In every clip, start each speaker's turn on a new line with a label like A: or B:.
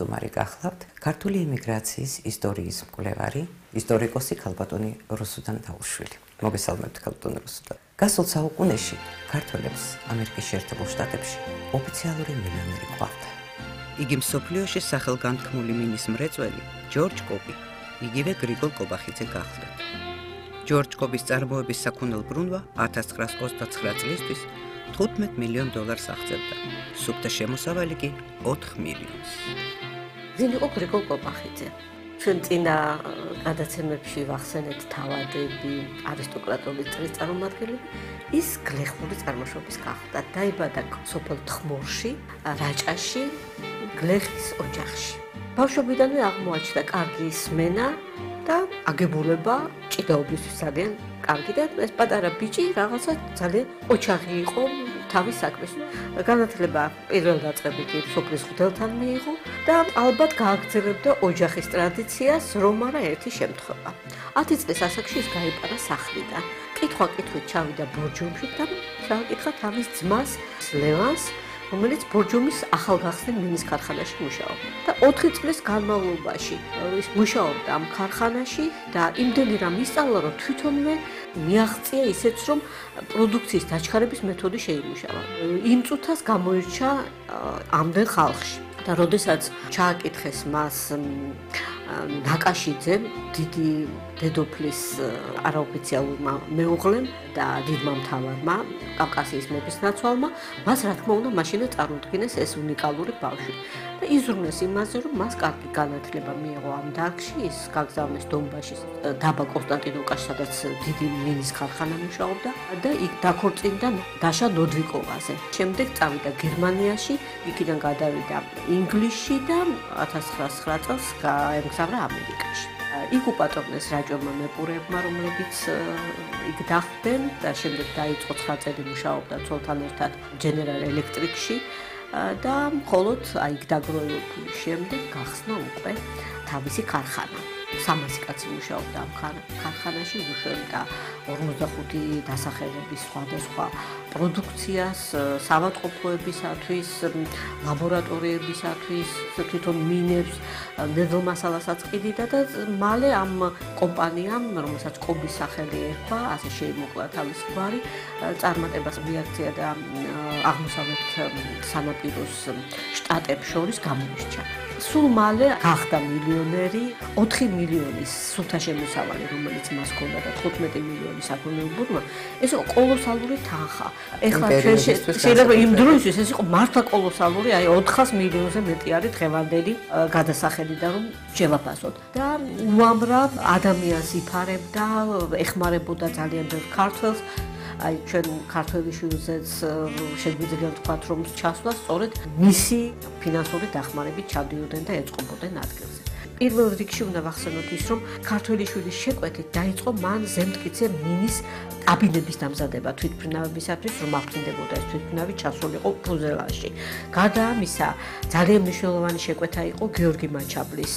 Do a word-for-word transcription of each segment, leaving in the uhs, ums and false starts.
A: სტუმარი გახლავთ, ქართული ემიგრაციის ისტორიის მკვლევარი, ისტორიკოსი ქალბატონი რუსუდან დაუშვილი. მოგესალმებთ ქალბატონ რუსუდან. გასულ საუკუნეში ქართველებს ამერიკის შეერთებულ შტატებში ოფიციალური მილიონერი ჰყავდა.
B: იგი მსოფლიოში სახელგანთქმული მინის მრეწველი ჯორჯ კობი, იგივე გრიგოლ კობახიძე გახლდათ. ჯორჯ კობის წარმოების საქონელ ბრუნვა ათას ცხრაას ოცდაცხრა წლისთვის თხუთმეტ მილიონ დოლარს აღწევდა. სუფთა შემოსავალი კი ოთხ მილიონს.
C: ვინ იყო გრიგოლ კობახიძე? ჩვენ წინა გადაცემებში ვახსენეთ თავადები, არისტოკრატული წრის წარმომადგენლები, ის გლეხური წარმოშობის გახდა. დაიბადა სოფელ თხმორში, რაჭაში, გლეხის ოჯახში. ბავშვობიდანვე აღმოაჩნდა კარგი სმენა და აგებულება ჭიდაობისთვის ძალიან კარგი და ეს პატარა ბიჭი რაღაცა ძალიან ოჩახი იყო თავის საქმეს. განათლება პირველ დაწყებით სოფლის ღვთელთან მიიღო და ალბათ გააგრძელებდა ოჯახის ტრადიციას, რომ არა ერთი შემთხვევა. ათი წლის ასაკში ის გაიპარა სახლიდან. კითხვა-კითხვით ჩავიდა ბორჯომში და ჩააკითხა თავის ძმას ლევანს, რომელიც ბორჯომის ახალგახსნილ მინის ქარხანაში მუშაობდა. და ოთხი წლის განმავლობაში ის მუშაობდა ამ ქარხანაში და იმდენი რამ ისწავლა, რომ თვითონვე მიაღწია ისეც, რომ პროდუქციის დაჩქარების მეთოდი შეიმუშავა. იმ წუთას გამოირჩა ამდენ ხალხში. და როდესაც ჩააკითხეს მას ნაკაშიძე, დიდი დედოფლის არაოფიციალურმა მეუღლემ და დიდმა მთავარმა, კავკასიის მეფის ნაცვალმა, მას რა თქმა უნდა მაშინვე წარმოუდგინეს ეს უნიკალური ბავშვი. და იზრუნეს იმაზე, რომ მას კარგი განათლება მიიღო ამ დარგში, ის გაგზავნეს დონბაშის დაბა კონსტანტინოვკაში, სადაც დიდი მინის ქარხანა მუშაობდა და იქ დაქორწინდა დაშა ნოდვიკოვაზე. შემდეგ წავიდა გერმანიაში, იქიდან გადავიდა ინგლისში და ათას ცხრაას ცხრა წელს გაემგზავრა ამერიკაში. იქ უპატრონეს რაჭვებმა მეპურეებმა, რომლებიც იქ დახვდნენ და შემდეგ დაიწყო ცხრა წელი მუშაობდა ცოლთან ერთად General Electric-ში და მხოლოდ იქ დაგროვებული შემდეგ გახსნა უკვე თავისი ქარხანა. სამასი კაცი მუშაობდა ამ ქარხანაში, უშვებდა ორმოცდახუთი დასახელების სხვადასხვა პროდუქციას, საავადმყოფოებისათვის, ლაბორატორიებისათვის, თვითონ მინებს, ნედლმასალასაც ყიდიდა და მალე ამ კომპანიამ, რომელსაც კობის სახელი ერქვა, ასე შეიმოკლა თავის გვარი, წარმატებას მიაღწია და აღმოსავლეთ სანაპიროს შტატებს შორის გამოირჩა. სულ მალე გახდა მილიონერი, ოთხი მილიონის სუფთა შემოსავალი, რომელიც მას ჰქონდა და თხუთმეტი მილიონი საქონელ ბრუნვა, ეს იყო კოლოსალური თანხა. ეხლა ჩვენ შეიძლება იმ დროისთვის ეს იყო მართლა კოლოსალური, აი ოთხას მილიონზე მეტი არის დღევანდელი გადასახედიდან რომ შევაფასოთ. და უამრავ ადამიანს იფარებდა, ეხმარებოდა ძალიან ბევრ ქართველს. აი ჩვენ ქართველი შვილზეც შეგვიძლია ვთქვათ, რომ ჩასვლა სწორედ მისი ფინანსური დახმარებით ჩადიოდნენ და ეწყობოდნენ ადგილზე. პირველ რიგში უნდა ვახსენოთ ის, რომ ქართველი შვილის შეკვეთით დაიწყო მან ზემტკიცე მინის კაბინების დამზადება თვითმფრინავებისათვის, რომ აფრინდებოდა ეს თვითმფრინავი ჩასულიყო ფუზელაჟში. გარდა ამისა, ძალიან მნიშვნელოვანი შეკვეთა იყო გიორგი მაჩაბლის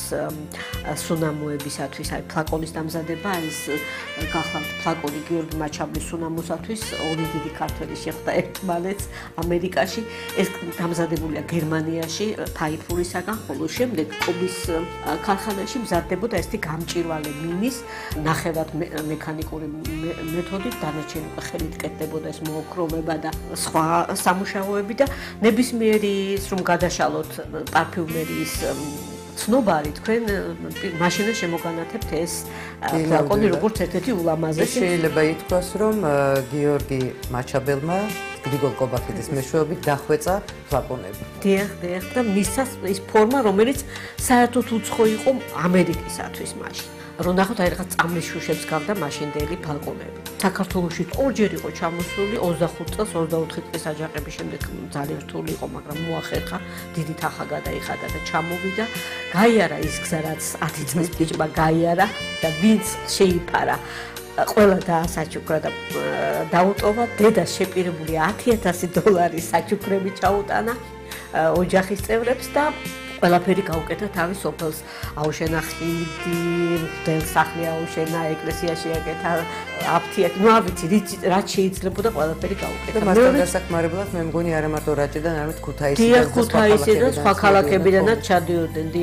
C: სუნამოებისათვის, აი ფლაკონის დამზადება, ის გახლავთ ფლაკონი გიორგი მაჩაბლის სუნამოსათვის, ორი დიდი ქართველი შეხვდა ერთმანეთს ამერიკაში. ეს დამზადებულია გერმანიაში, თაიფურისაგან, ხოლო შემდეგ კობის ქარხანაში მზადდებოდა ესეთი გამჭვირვალე მინის ნახევრად მექანიკური მეთოდით, დანარჩენი ხელით კეთდებოდა ეს მოოქროვება და სხვა სამუშაოები და ნებისმიერი ის რომ გადაშალოთ პარფიუმერიის ცნობარი, თქვენ მაშინაც შემოგანათებთ ეს ფლაკონი როგორც ერთ-ერთი ულამაზესი.
A: შეიძლება ითქვას, რომ გიორგი მაჩაბელმა გრიგოლ კობახიძის მეშვეობით დახვეწა ფლაკონები.
C: დიახ, დიახ და მისცა ის ფორმა, რომელიც საერთოდ უცხო იყო ამერიკისათვის მაშინ. რომ ნახოთ აი რაღაც წამლის შუშებს გავდა მაშინდელი ფლაკონები. საქართველოში ორჯერ იყო ჩამოსული, ოცდახუთ წელს, ოცდაოთხი წლის აჯანყების შემდეგ ძალიან რთული იყო, მაგრამ მოახერხა, დიდი თანხა გადაიხადა და ჩამოვიდა. გაიარა ის გზა, რაც ათი წლის ბიჭმა გაიარა და ვინც შეიფარა ყველა დაასაჩუქრა და დაუტოვა, დედას შეპირებული ათი ათასი დოლარის საჩუქრები ჩაუტანა ოჯახის წევრებს და ყველაფერი გაუკეთა თავის სოფელს. აუშენა ხიდი, ღვთელსახლი აუშენა, ეკლესია შეაკეთა, აფთიაქი, ну, არ ვიცი, რაც შეიძლებოდა ყველაფერი გაუკეთა.
A: და მასთან დასახმარებლად მე მგონი არა მარტო რაჭიდან, არამედ ქუთაისიდან
C: და სხვა ქალაქებიდანაც ჩადიოდნენ.